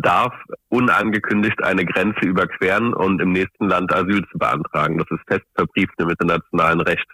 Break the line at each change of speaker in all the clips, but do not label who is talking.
darf unangekündigt eine Grenze überqueren und im nächsten Land Asyl zu beantragen. Das ist fest verbrieft im internationalen Recht.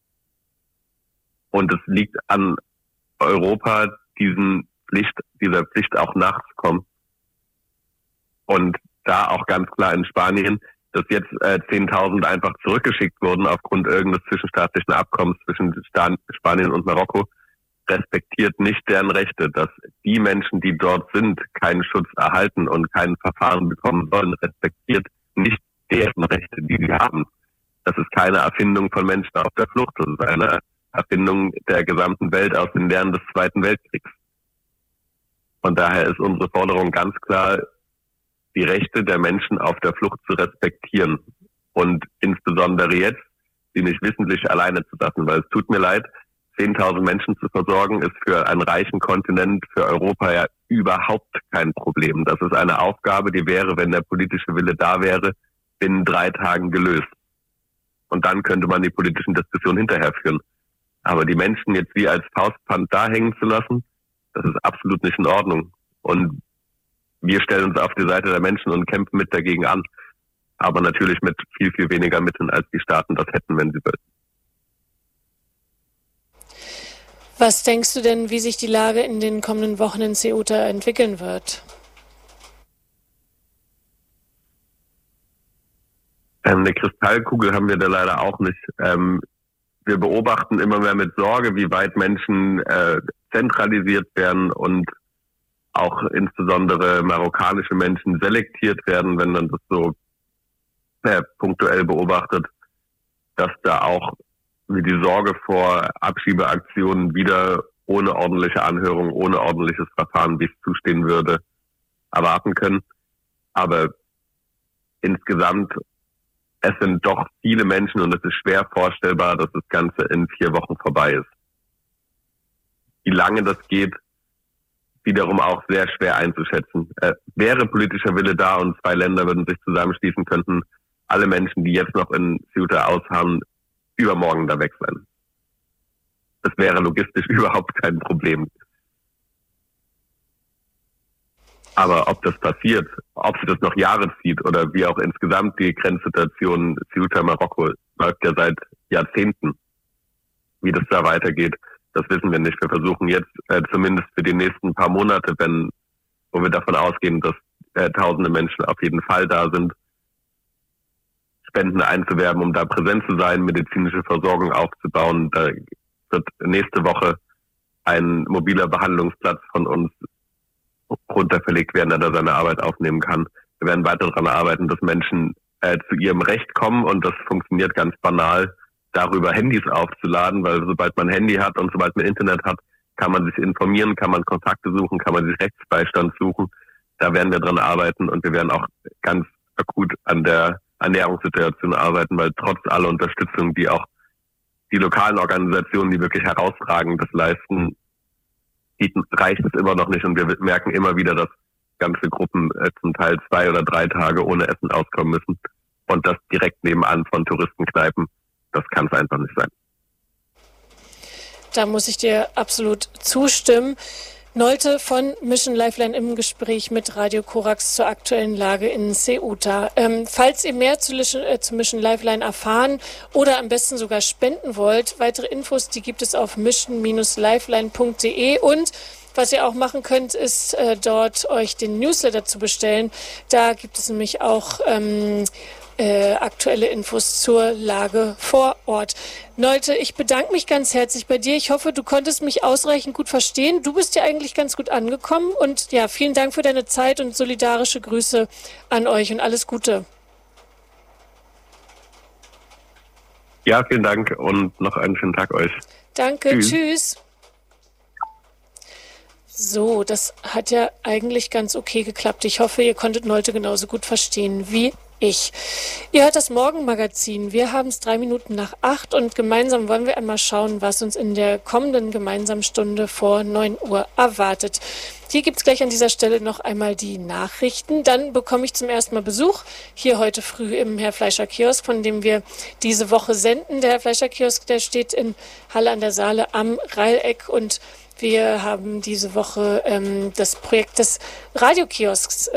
Und es liegt an Europa, dieser Pflicht auch nachzukommen. Und da auch ganz klar in Spanien, dass jetzt 10.000 einfach zurückgeschickt wurden aufgrund irgendeines zwischenstaatlichen Abkommens zwischen Spanien und Marokko, respektiert nicht deren Rechte. Dass die Menschen, die dort sind, keinen Schutz erhalten und kein Verfahren bekommen sollen, respektiert nicht deren Rechte, die sie haben. Das ist keine Erfindung von Menschen auf der Flucht. Das ist eine Erfindung der gesamten Welt aus den Lehren des Zweiten Weltkriegs. Von daher ist unsere Forderung ganz klar, die Rechte der Menschen auf der Flucht zu respektieren und insbesondere jetzt, sie nicht wissentlich alleine zu lassen, weil es tut mir leid, 10.000 Menschen zu versorgen, ist für einen reichen Kontinent, für Europa ja überhaupt kein Problem. Das ist eine Aufgabe, die wäre, wenn der politische Wille da wäre, binnen 3 Tagen gelöst. Und dann könnte man die politischen Diskussionen hinterher führen. Aber die Menschen jetzt wie als Faustpfand da hängen zu lassen, das ist absolut nicht in Ordnung. Und wir stellen uns auf die Seite der Menschen und kämpfen mit dagegen an. Aber natürlich mit viel, viel weniger Mitteln, als die Staaten das hätten, wenn sie wollten.
Was denkst du denn, wie sich die Lage in den kommenden Wochen in Ceuta entwickeln wird?
Eine Kristallkugel haben wir da leider auch nicht. Wir beobachten immer mehr mit Sorge, wie weit Menschen zentralisiert werden und auch insbesondere marokkanische Menschen selektiert werden, wenn man das so punktuell beobachtet, dass da auch wie die Sorge vor Abschiebeaktionen wieder ohne ordentliche Anhörung, ohne ordentliches Verfahren, wie es zustehen würde, erwarten können. Aber insgesamt, es sind doch viele Menschen und es ist schwer vorstellbar, dass das Ganze in 4 Wochen vorbei ist. Wie lange das geht, wiederum auch sehr schwer einzuschätzen. Wäre politischer Wille da und 2 Länder würden sich zusammenschließen, könnten alle Menschen, die jetzt noch in Ceuta ausharren, übermorgen da weg sein. Das wäre logistisch überhaupt kein Problem. Aber ob das passiert, ob sich das noch Jahre zieht oder wie auch insgesamt die Grenzsituation Ceuta-Marokko läuft ja seit Jahrzehnten. Wie das da weitergeht, das wissen wir nicht. Wir versuchen jetzt zumindest für die nächsten paar Monate, wo wir davon ausgehen, dass tausende Menschen auf jeden Fall da sind, Spenden einzuwerben, um da präsent zu sein, medizinische Versorgung aufzubauen. Da wird nächste Woche ein mobiler Behandlungsplatz von uns runterverlegt werden, der da seine Arbeit aufnehmen kann. Wir werden weiter daran arbeiten, dass Menschen zu ihrem Recht kommen und das funktioniert ganz banal, darüber Handys aufzuladen, weil sobald man ein Handy hat und sobald man Internet hat, kann man sich informieren, kann man Kontakte suchen, kann man sich Rechtsbeistand suchen. Da werden wir dran arbeiten und wir werden auch ganz akut an der Ernährungssituation arbeiten, weil trotz aller Unterstützung, die auch die lokalen Organisationen, die wirklich herausragendes leisten, reicht es immer noch nicht. Und wir merken immer wieder, dass ganze Gruppen zum Teil 2 oder 3 Tage ohne Essen auskommen müssen. Und das direkt nebenan von Touristenkneipen, das kann es einfach nicht sein.
Da muss ich dir absolut zustimmen. Nolte von Mission Lifeline im Gespräch mit Radio Korax zur aktuellen Lage in Ceuta. Falls ihr mehr zu Mission Lifeline erfahren oder am besten sogar spenden wollt, weitere Infos, die gibt es auf mission-lifeline.de und was ihr auch machen könnt, ist dort euch den Newsletter zu bestellen. Da gibt es nämlich auch aktuelle Infos zur Lage vor Ort. Nolte, ich bedanke mich ganz herzlich bei dir. Ich hoffe, du konntest mich ausreichend gut verstehen. Du bist ja eigentlich ganz gut angekommen und ja, vielen Dank für deine Zeit und solidarische Grüße an euch und alles Gute.
Ja, vielen Dank und noch einen schönen Tag euch.
Danke, tschüss. So, das hat ja eigentlich ganz okay geklappt. Ich hoffe, ihr konntet Nolte genauso gut verstehen wie ich. Ihr hört das Morgenmagazin. Wir haben es 7:03 und gemeinsam wollen wir einmal schauen, was uns in der kommenden gemeinsamen Stunde vor 9 Uhr erwartet. Hier gibt es gleich an dieser Stelle noch einmal die Nachrichten. Dann bekomme ich zum ersten Mal Besuch hier heute früh im Herr Fleischer Kiosk, von dem wir diese Woche senden. Der Herr Fleischer Kiosk, der steht in Halle an der Saale am Reileck und wir haben diese Woche das Projekt des Radiokiosks